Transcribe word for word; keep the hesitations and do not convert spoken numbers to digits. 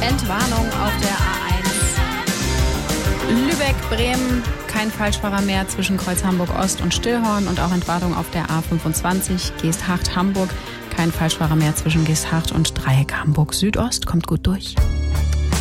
Entwarnung auf der A eins. Lübeck, Bremen, kein Falschfahrer mehr zwischen Kreuz Hamburg-Ost und Stillhorn und auch Entwarnung auf der A fünfundzwanzig, Geesthacht, Hamburg, kein Falschfahrer mehr zwischen Geesthacht und Dreieck Hamburg Südost. Kommt gut durch.